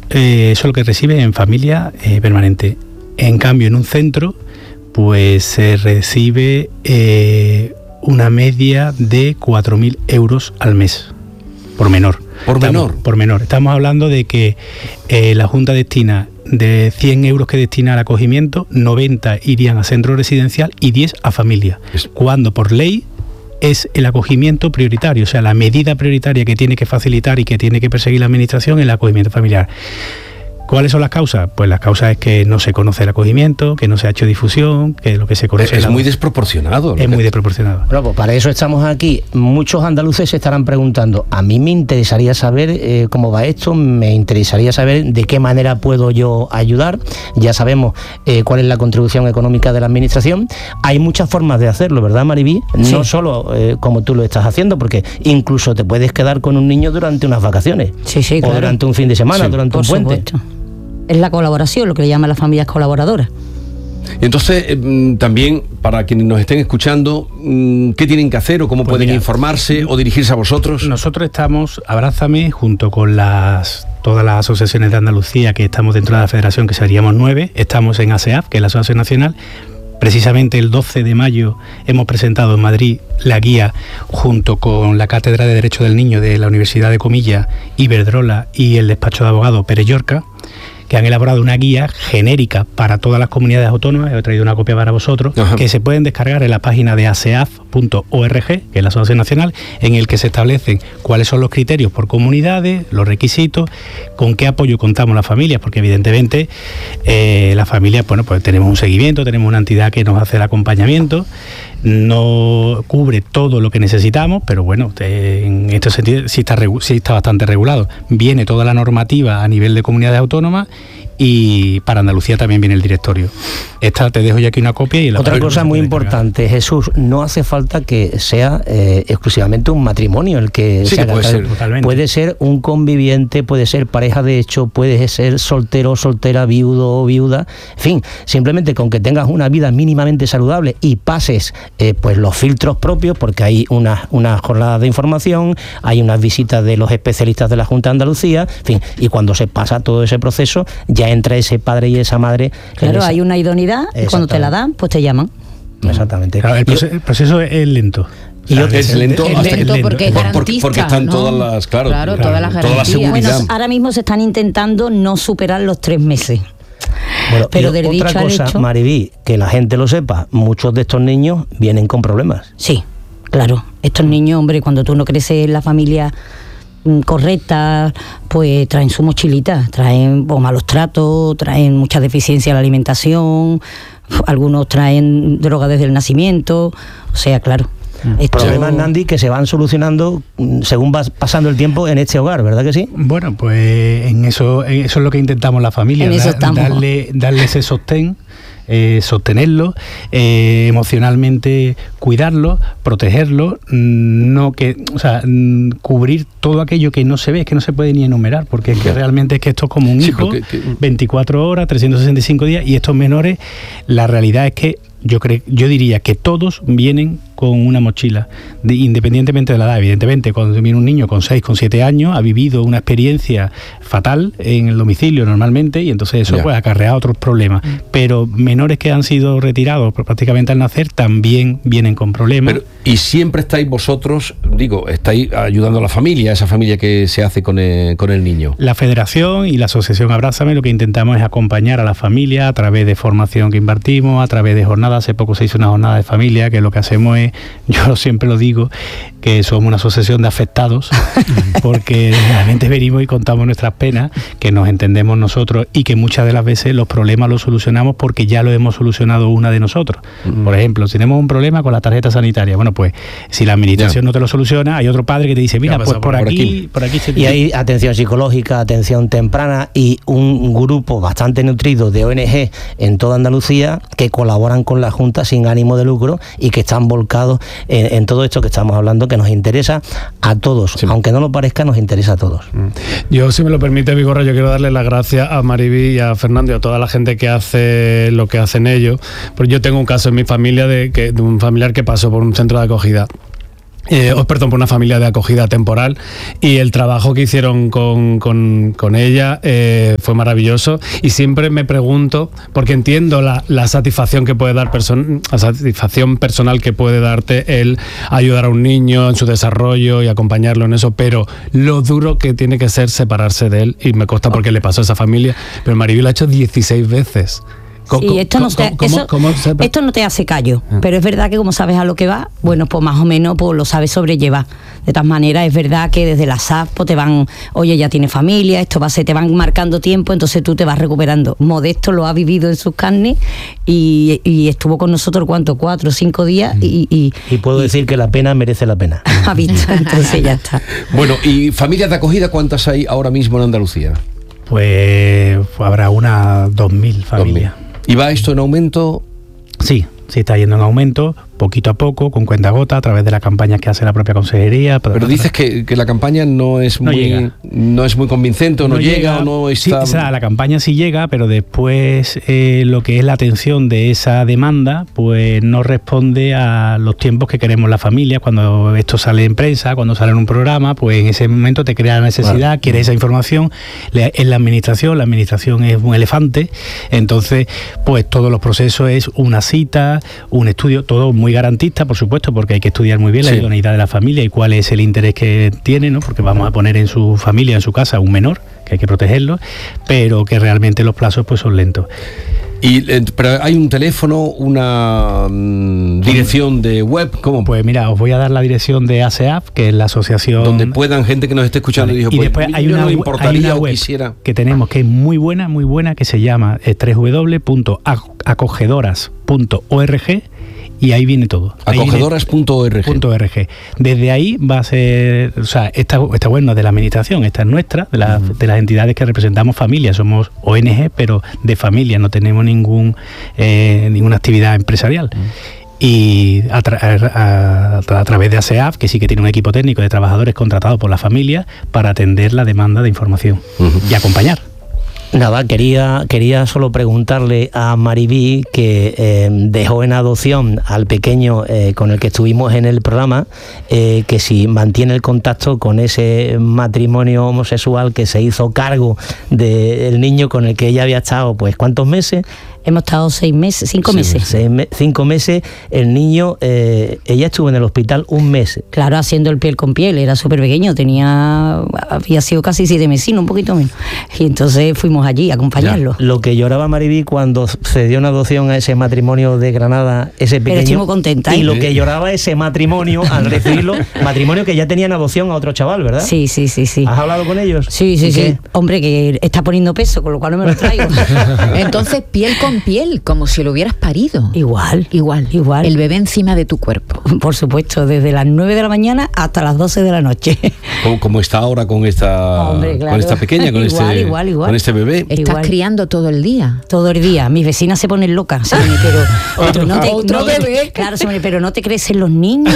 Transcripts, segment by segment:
eso es lo que recibe en familia permanente. En cambio, en un centro, pues se recibe una media de 4.000 euros al mes, por menor. Por menor. Estamos hablando de que la Junta destina, de 100 euros que destina al acogimiento, 90 irían a centro residencial y 10 a familia. Cuando por ley es el acogimiento prioritario, o sea, la medida prioritaria que tiene que facilitar y que tiene que perseguir la administración es el acogimiento familiar. ¿Cuáles son las causas? Pues las causas es que no se conoce el acogimiento, que no se ha hecho difusión, que lo que se conoce... Es muy desproporcionado. Es muy desproporcionado. Bueno, pues para eso estamos aquí. Muchos andaluces se estarán preguntando, a mí me interesaría saber cómo va esto, me interesaría saber de qué manera puedo yo ayudar. Ya sabemos cuál es la contribución económica de la administración. Hay muchas formas de hacerlo, ¿verdad, Mariví? Sí. No solo como tú lo estás haciendo, porque incluso te puedes quedar con un niño durante unas vacaciones. Sí, o claro. durante un fin de semana, sí, durante un puente. Supuesto. Es la colaboración, lo que le llaman las familias colaboradoras. Y entonces, también, para quienes nos estén escuchando, ¿qué tienen que hacer o cómo pueden informarse o dirigirse a vosotros? Nosotros estamos, Abrázame, junto con todas las asociaciones de Andalucía que estamos dentro de la federación, que seríamos 9, estamos en ASEAF, que es la Asociación Nacional. Precisamente el 12 de mayo hemos presentado en Madrid la guía junto con la Cátedra de Derecho del Niño de la Universidad de Comillas, Iberdrola y el despacho de abogado Pérez Llorca, que han elaborado una guía genérica para todas las comunidades autónomas. He traído una copia para vosotros. Ajá. Que se pueden descargar en la página de aseaf.org, que es la Asociación Nacional, en el que se establecen cuáles son los criterios por comunidades, los requisitos, con qué apoyo contamos las familias, porque evidentemente las familias, bueno, pues tenemos un seguimiento, tenemos una entidad que nos hace el acompañamiento, no cubre todo lo que necesitamos, pero bueno, en este sentido sí está bastante regulado. Viene toda la normativa a nivel de comunidades autónomas y para Andalucía también viene el directorio. Te dejo ya aquí una copia. Y otra cosa muy importante, Jesús, no hace falta que sea exclusivamente un matrimonio el que sí, se haga. Puede ser un conviviente, puede ser pareja de hecho, puede ser soltero, soltera, viudo o viuda, en fin, simplemente con que tengas una vida mínimamente saludable y pases pues los filtros propios, porque hay unas jornadas de información, hay unas visitas de los especialistas de la Junta de Andalucía, en fin, y cuando se pasa todo ese proceso ya entra ese padre y esa madre. Claro, hay una idoneidad y cuando te la dan, pues te llaman. Exactamente. Claro, el proceso es lento. Y es lento hasta lento porque es garantista, porque están ¿no? todas las, todas las garantías. Toda la seguridad. Bueno, ahora mismo se están intentando no superar los 3 meses. Bueno, pero del dicho otra al cosa, hecho, Mariví, que la gente lo sepa, muchos de estos niños vienen con problemas. Sí, claro. Estos niños, hombre, cuando tú no creces en la familia correcta, pues traen su mochilita, traen malos tratos, traen mucha deficiencia en la alimentación, algunos traen droga desde el nacimiento, o sea, claro. Problemas, Nandi, que se van solucionando según va pasando el tiempo en este hogar, ¿verdad que sí? Bueno, pues en eso es lo que intentamos la familia, darle ese sostén, sostenerlo, emocionalmente cuidarlo, protegerlo, cubrir todo aquello que no se ve, es que no se puede ni enumerar, porque es que realmente es que esto es como un hijo, 24 horas, 365 días, y estos menores, la realidad es que yo diría que todos vienen con una mochila, independientemente de la edad. Evidentemente, cuando viene un niño con 6, con 7 años, ha vivido una experiencia fatal en el domicilio normalmente, y entonces eso pues acarrea otros problemas. Pero menores que han sido retirados prácticamente al nacer también vienen con problemas. Y siempre estáis vosotros, estáis ayudando a la familia, a esa familia que se hace con el niño. La Federación y la Asociación Abrázame lo que intentamos es acompañar a la familia a través de formación que impartimos, a través de jornadas. Hace poco se hizo una jornada de familia, que lo que hacemos es, yo siempre lo digo, que somos una asociación de afectados, porque realmente venimos y contamos nuestras penas, que nos entendemos nosotros y que muchas de las veces los problemas los solucionamos porque ya lo hemos solucionado una de nosotros. Por ejemplo, si tenemos un problema con la tarjeta sanitaria, bueno, pues si la administración no te lo soluciona, hay otro padre que te dice, mira, pues por aquí se te... Y hay atención psicológica, atención temprana y un grupo bastante nutrido de ONG en toda Andalucía que colaboran con la Junta sin ánimo de lucro y que están volcados en todo esto que estamos hablando, que nos interesa a todos, aunque no lo parezca, nos interesa a todos. Yo, si me lo permite, Vigorra, yo quiero darle las gracias a Mariví y a Fernando y a toda la gente que hace lo que hacen ellos, porque yo tengo un caso en mi familia de un familiar que pasó por un centro de acogida. por una familia de acogida temporal, y el trabajo que hicieron con ella fue maravilloso, y siempre me pregunto, porque entiendo la satisfacción que puede dar la satisfacción personal que puede darte el ayudar a un niño en su desarrollo y acompañarlo en eso, pero lo duro que tiene que ser separarse de él, y me consta porque le pasó a esa familia, pero Mariby lo ha hecho 16 veces. Sí, esto no te hace callo, pero es verdad que como sabes a lo que va, bueno, pues más o menos pues lo sabes sobrellevar. De todas maneras, es verdad que desde la SAF pues te van, oye, ya tiene familia, te van marcando tiempo, entonces tú te vas recuperando. Modesto lo ha vivido en sus carnes y estuvo con nosotros, ¿cuánto? 4 o 5 días y puedo decir que la pena merece la pena. Ha visto, entonces ya está. Bueno, ¿y familias de acogida cuántas hay ahora mismo en Andalucía? Pues habrá unas 2.000 familias. 2.000. ¿Y va esto en aumento? Sí, está yendo en aumento, poquito a poco, con cuentagota, a través de las campañas que hace la propia consejería. Pero dices que la campaña no es muy convincente, o no llega, o no está... Sí, la campaña sí llega, pero después lo que es la atención de esa demanda, pues no responde a los tiempos que queremos la familia. Cuando esto sale en prensa, cuando sale en un programa, pues en ese momento te crea la necesidad, quieres esa información. En la administración es un elefante, entonces pues todos los procesos es una cita, un estudio, todo muy garantista, por supuesto, porque hay que estudiar muy bien la idoneidad de la familia y cuál es el interés que tiene, ¿no? Porque vamos a poner en su familia, en su casa, un menor, que hay que protegerlo, pero que realmente los plazos pues son lentos. Pero hay un teléfono, una dirección de web, ¿cómo? Pues mira, os voy a dar la dirección de ASEAF, que es la asociación... Donde puedan, gente que nos esté escuchando, vale. Y después hay una web que tenemos, que es muy buena, que se llama www.acogedoras.org, y ahí viene todo. Acogedoras.org. Desde ahí va a ser, o sea, esta web no es de la administración, esta es nuestra, de las entidades que representamos familias. Somos ONG, pero de familia, no tenemos ninguna actividad empresarial. Y a través de ASEAF, que sí que tiene un equipo técnico de trabajadores contratados por la familia para atender la demanda de información y acompañar. Nada, quería solo preguntarle a Mariby, que dejó en adopción al pequeño con el que estuvimos en el programa, que si mantiene el contacto con ese matrimonio homosexual que se hizo cargo del niño con el que ella había estado, pues ¿cuántos meses? Hemos estado 5 meses. 5 meses. El niño, ella estuvo en el hospital 1 mes. Claro, haciendo el piel con piel, era súper pequeño, había sido casi 7 meses, un poquito menos. Y entonces fuimos allí a acompañarlo. Ya. Lo que lloraba Mariby cuando se dio una adopción a ese matrimonio de Granada, ese pequeño. Pero estoy muy contenta. Y lo que lloraba ese matrimonio al recibirlo, matrimonio que ya tenía en adopción a otro chaval, ¿verdad? Sí. ¿Has hablado con ellos? Sí. Hombre, que está poniendo peso, con lo cual no me lo traigo. Entonces, piel con piel, como si lo hubieras parido. Igual. El bebé encima de tu cuerpo. Por supuesto, desde las 9 de la mañana hasta las 12 de la noche. Como está ahora con esta, hombre, claro, con esta pequeña, con este bebé. Estás criando todo el día. Todo el día. Mis vecinas se ponen locas. Otro bebé. Claro, pero no te crecen los niños.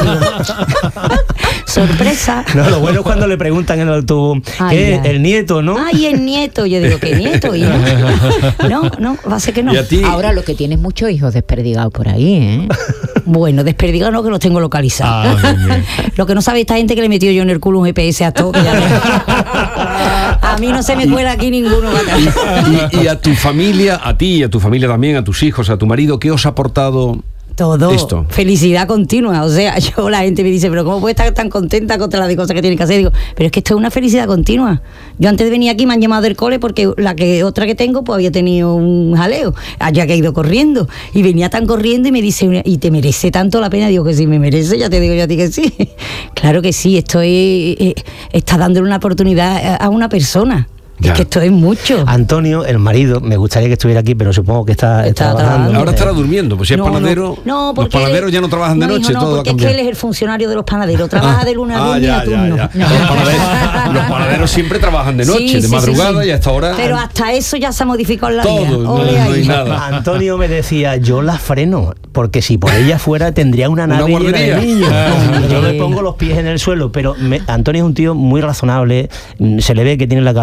Sorpresa. No, lo bueno es cuando le preguntan en el autobús, ¿qué? El nieto, ¿no? Ay, el nieto. Yo digo, ¿qué nieto? Y no, va a ser que no. Ahora lo que tienes muchos hijos desperdigados por ahí, ¿eh? Bueno, desperdigados no, que los tengo localizados. Bien. Lo que no sabe esta gente que le metió yo en el culo un GPS a todo. A mí no se me cuela aquí ninguno. Y a tu familia, a ti y a tu familia también, a tus hijos, a tu marido, ¿qué os ha aportado todo? Esto. Felicidad continua. O sea, la gente me dice, pero ¿cómo puede estar tan contenta contra las cosas que tiene que hacer? Digo, pero es que esto es una felicidad continua. Yo antes de venir aquí me han llamado del cole porque otra que tengo pues había tenido un jaleo, allá que he ido corriendo, y venía tan corriendo y me dice, ¿y te merece tanto la pena? Digo que sí, me merece, ya te digo yo a ti que sí. Claro que sí, esto está dándole una oportunidad a una persona. Ya. Es que esto es mucho. Antonio, el marido, me gustaría que estuviera aquí, pero supongo que está trabajando. Ahora estará durmiendo, pues si es panadero. No, los panaderos ya no trabajan de noche, todo porque es que él es el funcionario de los panaderos, trabaja de luna a luna a turno. Los panaderos siempre trabajan de noche, de madrugada y hasta ahora. Pero hasta eso ya se ha modificado la vida. Todo, no hay nada. Antonio me decía, yo la freno, porque si por ella fuera tendría una nave llena de niños. Yo le pongo los pies en el suelo, pero Antonio es un tío muy razonable, se le ve que tiene la cabeza tan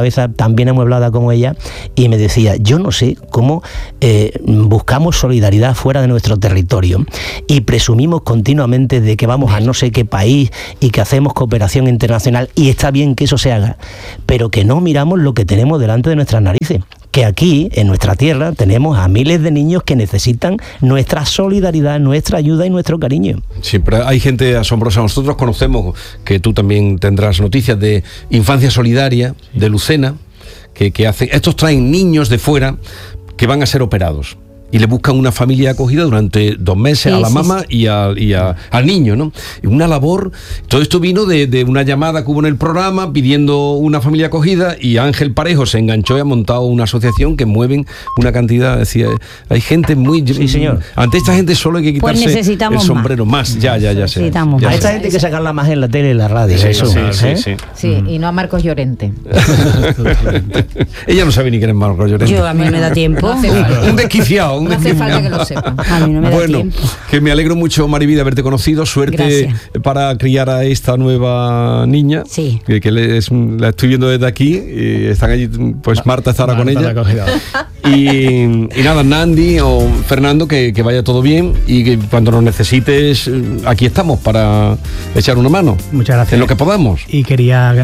tan bien amueblada como ella, y me decía, yo no sé cómo buscamos solidaridad fuera de nuestro territorio y presumimos continuamente de que vamos a no sé qué país y que hacemos cooperación internacional, y está bien que eso se haga, pero que no miramos lo que tenemos delante de nuestras narices. Que aquí, en nuestra tierra, tenemos a miles de niños que necesitan nuestra solidaridad, nuestra ayuda y nuestro cariño. Siempre hay gente asombrosa. Nosotros conocemos, que tú también tendrás noticias, de Infancia Solidaria, de Lucena, que hacen... Estos traen niños de fuera que van a ser operados. Y le buscan una familia acogida durante 2 meses, a la mamá y al niño, ¿no? Una labor. Todo esto vino de una llamada que hubo en el programa pidiendo una familia acogida, y Ángel Parejo se enganchó y ha montado una asociación que mueven una cantidad. Decía, hay gente muy... Sí, señor. Ante esta gente solo hay que quitarse el sombrero. Más. Ya sé. A esta gente hay que sacarla más en la tele y en la radio. Sí, y no a Marcos Llorente. Ella no sabe ni quién es Marcos Llorente. A mí me da tiempo. Un desquiciado. No hace falta que lo sepa. A mí no me da tiempo. Que me alegro mucho, Mariví, de haberte conocido. Suerte. Gracias. Para criar a esta nueva niña. Sí. Que la estoy viendo desde aquí. Y están allí, pues Marta estará con ella. Y nada, Nandi o Fernando, que vaya todo bien, y que cuando nos necesites, aquí estamos para echar una mano. Muchas gracias. En lo que podamos. Y quería,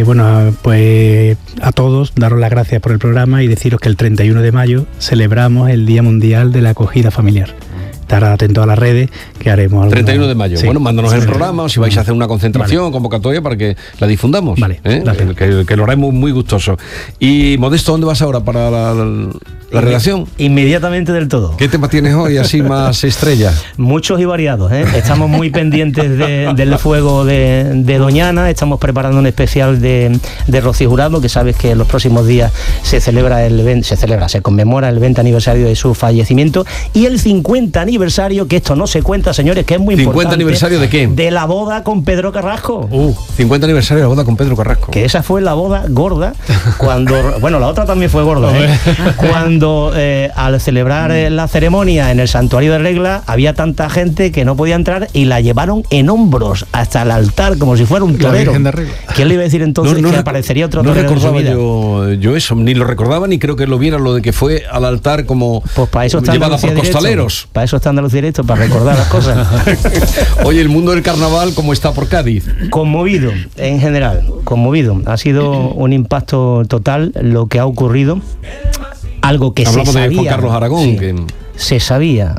pues a todos daros las gracias por el programa y deciros que el 31 de mayo celebramos el Día Mundial de la Acogida Familiar. Estar atento a las redes, que haremos algo. 31 de mayo. Sí. Bueno, mándanos el programa, o si vais a hacer una concentración, convocatoria, para que la difundamos. Vale. Que lo haremos muy gustoso. Y Modesto, ¿dónde vas ahora para la redacción? Inmediatamente del todo. ¿Qué tema tienes hoy así más estrella? Muchos y variados, ¿eh? Estamos muy pendientes del fuego de Doñana. Estamos preparando un especial de Rocío Jurado, que sabes que en los próximos días se conmemora el 20 aniversario de su fallecimiento, y el 50 aniversario, que esto no se cuenta, señores, que es muy importante. ¿50 aniversario de qué? De la boda con Pedro Carrasco. 50 aniversario de la boda con Pedro Carrasco. Que esa fue la boda gorda, cuando... Bueno, la otra también fue gorda, ¿eh? Cuando al celebrar la ceremonia en el Santuario de Regla, había tanta gente que no podía entrar y la llevaron en hombros hasta el altar, como si fuera un torero. ¿Quién le iba a decir entonces que aparecería otro torero? No recordaba yo eso, ni lo recordaba, ni creo que lo viera, lo de que fue al altar como pues para eso está llevada por costaleros. Para eso está Andalucía Directo, para recordar las cosas. Oye, el mundo del carnaval, ¿cómo está por Cádiz? Conmovido, en general, conmovido. Ha sido un impacto total lo que ha ocurrido. Algo que hablamos de Juan Carlos Aragón. Sí, que... se sabía,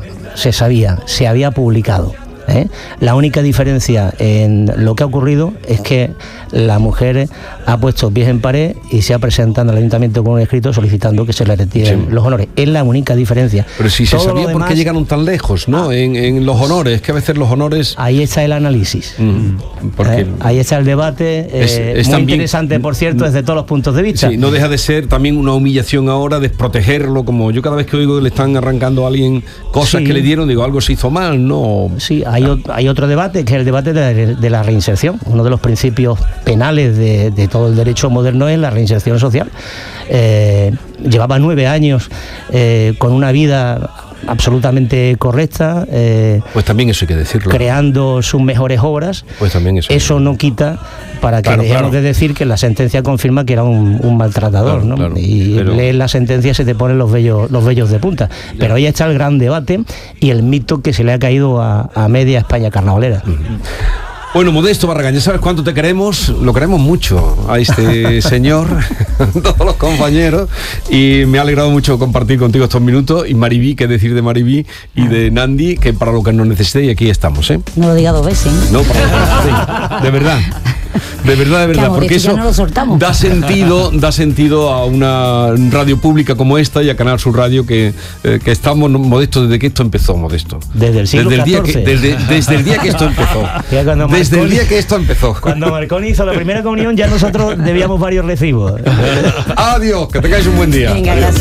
se había publicado. La única diferencia en lo que ha ocurrido es que la mujer ha puesto pies en pared y se ha presentado al ayuntamiento con un escrito solicitando que se le retiren los honores. Es la única diferencia. Pero si se sabía por qué llegaron tan lejos, ¿no? En los honores, que a veces los honores... Ahí está el análisis. Ahí está el debate, es muy también interesante, por cierto, desde todos los puntos de vista. Sí, no deja de ser también una humillación ahora, desprotegerlo, como yo cada vez que oigo que le están arrancando a alguien cosas que le dieron, digo, algo se hizo mal, ¿no? Sí, hay otro debate, que es el debate de la reinserción. Uno de los principios penales de todo el derecho moderno es la reinserción social. Llevaba 9 años con una vida absolutamente correcta, pues también eso hay que decirlo, creando sus mejores obras. Pues también eso no quita para que dejemos de decir que la sentencia confirma que era un maltratador, ¿no? Pero... lees la sentencia y se te ponen los vellos de punta. Pero ahí está el gran debate y el mito que se le ha caído a media España carnavalera. Bueno, Modesto Barragán, ya sabes cuánto te queremos, lo queremos mucho a este señor, todos los compañeros, y me ha alegrado mucho compartir contigo estos minutos. Y Mariví, qué decir de Mariví y de Nandi, que para lo que nos necesite, y aquí estamos, ¿eh? No lo diga 2 veces, ¿eh? No, para sí, de verdad. De verdad, porque eso no da sentido a una radio pública como esta y a Canal Sur Radio, que estamos, Modesto, desde que esto empezó, Modesto. Desde el siglo XIV. Desde el día que esto empezó. Desde el día que esto empezó. Cuando Marconi hizo la primera comunión, ya nosotros debíamos varios recibos. Adiós, que tengáis un buen día. Venga, gracias.